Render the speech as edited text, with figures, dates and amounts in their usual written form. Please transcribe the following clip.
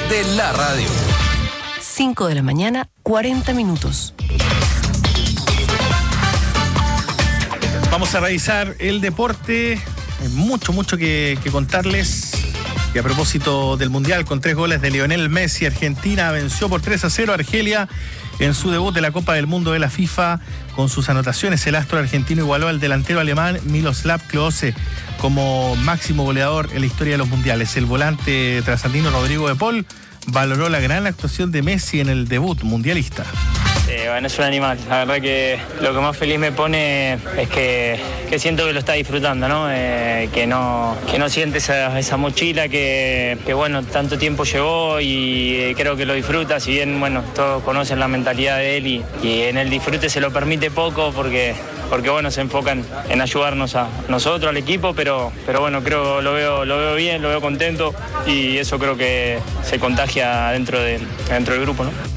de la radio. 5 de la mañana, 40 minutos. Vamos a revisar el deporte. Hay mucho que contarles. Y a propósito del Mundial, con 3 goles de Lionel Messi, Argentina venció por 3-0 a Argelia en su debut de la Copa del Mundo de la FIFA. Con sus anotaciones, el astro argentino igualó al delantero alemán Miroslav Klose como máximo goleador en la historia de los mundiales. El volante trasandino Rodrigo de Paul valoró la gran actuación de Messi en el debut mundialista. Bueno, es un animal. La verdad que lo que más feliz me pone es que siento que lo está disfrutando, ¿no? Que no siente esa mochila que bueno, tanto tiempo llevó y creo que lo disfruta. Si bien, bueno, todos conocen la mentalidad de él y en el disfrute se lo permite poco porque bueno, se enfocan en ayudarnos a nosotros, al equipo, pero bueno, creo lo veo bien, lo veo contento y eso creo que se contagia dentro del grupo, ¿no?